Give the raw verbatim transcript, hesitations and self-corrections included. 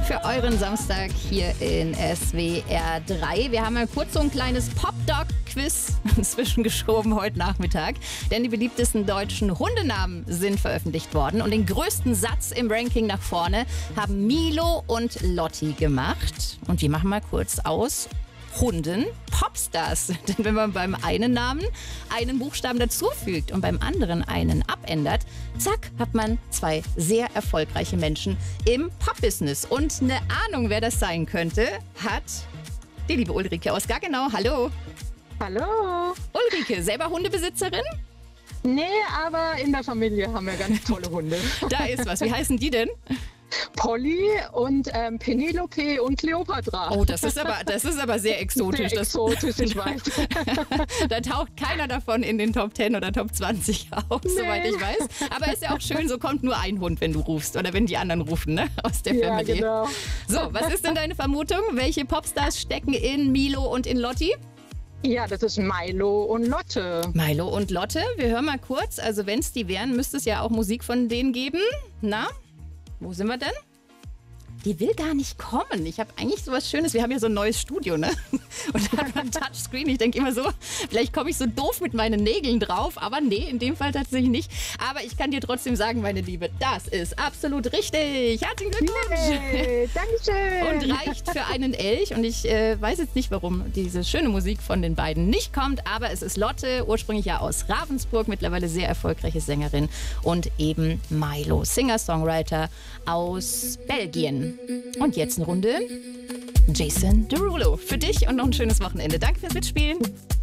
für euren Samstag hier in S W R drei. Wir haben mal kurz so ein kleines Pop-Dog-Quiz zwischengeschoben heute Nachmittag. Denn die beliebtesten deutschen Hundenamen sind veröffentlicht worden. Und den größten Satz im Ranking nach vorne haben Milo und Lotti gemacht. Und wir machen mal kurz aus Hunden Popstars. Denn wenn man beim einen Namen einen Buchstaben dazufügt und beim anderen einen abändert, zack, hat man zwei sehr erfolgreiche Menschen im Pop-Business. Und eine Ahnung, wer das sein könnte, hat die liebe Ulrike aus Gaggenau. Hallo. Hallo. Ulrike, selber Hundebesitzerin? Nee, aber in der Familie haben wir ganz tolle Hunde. Da ist was. Wie heißen die denn? Polly und ähm, Penelope und Kleopatra. Oh, das ist aber, das ist aber sehr exotisch. Sehr exotisch, ich weiß. Da taucht keiner davon in den Top zehn oder Top zwanzig auf, nee. Soweit ich weiß. Aber ist ja auch schön, so kommt nur ein Hund, wenn du rufst oder wenn die anderen rufen, ne? Aus der ja, Familie. Genau. So, was ist denn deine Vermutung? Welche Popstars stecken in Milo und in Lotti? Ja, das ist Milo und Lotte. Milo und Lotte, wir hören mal kurz. Also wenn es die wären, müsste es ja auch Musik von denen geben. Na? Wo sind wir denn? Die will gar nicht kommen. Ich habe eigentlich so was Schönes. Wir haben ja so ein neues Studio, ne? Und da hat man ein Touchscreen. Ich denke immer so, vielleicht komme ich so doof mit meinen Nägeln drauf. Aber nee, in dem Fall tatsächlich nicht. Aber ich kann dir trotzdem sagen, meine Liebe, das ist absolut richtig. Herzlichen Glückwunsch. Hey, Dankeschön. Und reicht für einen Elch. Und ich äh, weiß jetzt nicht, warum diese schöne Musik von den beiden nicht kommt. Aber es ist Lotte, ursprünglich ja aus Ravensburg, mittlerweile sehr erfolgreiche Sängerin. Und eben Milo, Singer-Songwriter aus Belgien. Und jetzt eine Runde Jason Derulo für dich und noch ein schönes Wochenende. Danke fürs Mitspielen.